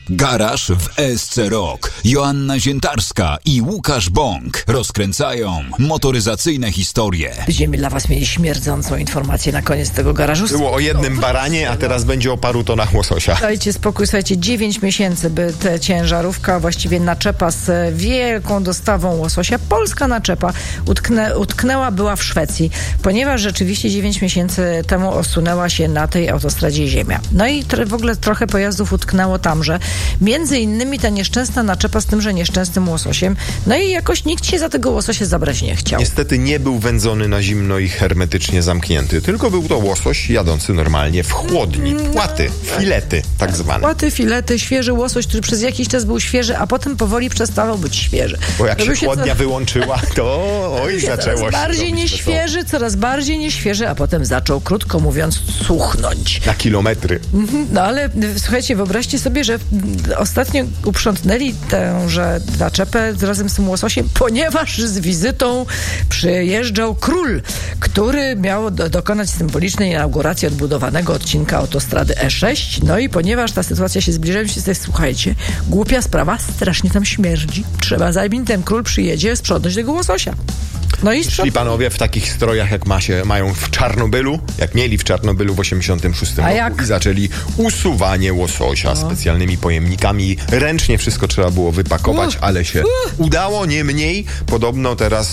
Garaż w ESC Rock. Joanna Ziętarska i Łukasz Bąk rozkręcają motoryzacyjne historie. Będziemy dla was mieli śmierdzącą informację na koniec tego garażu. Było o jednym baranie, a teraz będzie o paru tonach łososia. Dajcie spokój, słuchajcie, 9 miesięcy by ta ciężarówka, właściwie naczepa z wielką dostawą łososia, polska naczepa, utknęła była w Szwecji, ponieważ rzeczywiście 9 miesięcy temu osunęła się na tej autostradzie ziemia. No i w ogóle trochę pojazdów utknęło tamże. Między innymi ta nieszczęsna naczepa z tymże nieszczęsnym łososiem. No i jakoś nikt się za tego łososia zabrać nie chciał. Niestety nie był wędzony na zimno i hermetycznie zamknięty, tylko był to łosoś jadący normalnie w chłodni. Płaty, filety tak zwane. Płaty, filety, świeży łosoś, który przez jakiś czas był świeży, a potem powoli przestawał być świeży. Bo jak się chłodnia wyłączyła, to zaczęło się coraz bardziej nieświeży, a potem zaczął, krótko mówiąc, suchnąć. Na kilometry. No ale słuchajcie, wyobraźcie sobie, że ostatnio uprzątnęli tęże naczepę razem z tym łososiem, ponieważ z wizytą przyjeżdżał król, który miał dokonać symbolicznej inauguracji odbudowanego odcinka autostrady E6. No i ponieważ ta sytuacja się zbliża, słuchajcie, głupia sprawa, strasznie tam śmierdzi. Trzeba, zanim ten król przyjedzie, sprzątnąć tego łososia. No i szli panowie w takich strojach, jak mają w Czarnobylu, jak mieli w Czarnobylu w 86 roku i zaczęli usuwanie łososia specjalnymi pojemnikami. Ręcznie wszystko trzeba było wypakować, ale się udało. Niemniej podobno teraz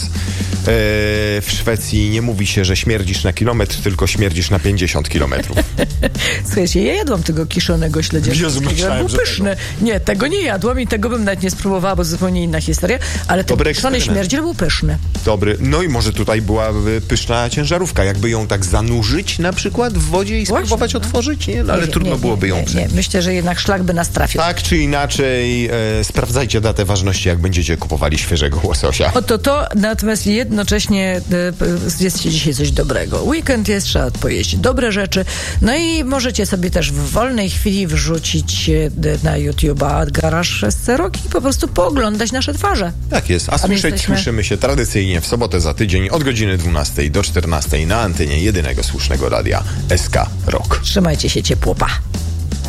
w Szwecji nie mówi się, że śmierdzisz na kilometr, tylko śmierdzisz na 50 kilometrów. Słuchajcie, ja jadłam tego kiszonego śledzia. Był pyszny. Nie, tego nie jadłam i tego bym nawet nie spróbowała, bo zupełnie inna historia, ale ten kiszony śmierdziel był pyszny. Dobry. No i może tutaj byłaby pyszna ciężarówka, jakby ją tak zanurzyć na przykład w wodzie i spróbować otworzyć, nie? No, ale trudno byłoby ją przebić. Myślę, że jednak szlak by nas trafił. Tak czy inaczej, sprawdzajcie datę ważności, jak będziecie kupowali świeżego łososia. To, natomiast jednocześnie jest dzisiaj coś dobrego. Weekend jest, trzeba pojeść dobre rzeczy, no i możecie sobie też w wolnej chwili wrzucić na YouTube'a Garaż SC Rock i po prostu pooglądać nasze twarze. Tak jest, a słyszymy się tradycyjnie w sobotę za tydzień od godziny 12 do 14 na antenie jedynego słusznego radia SK Rock. Trzymajcie się ciepło, pa!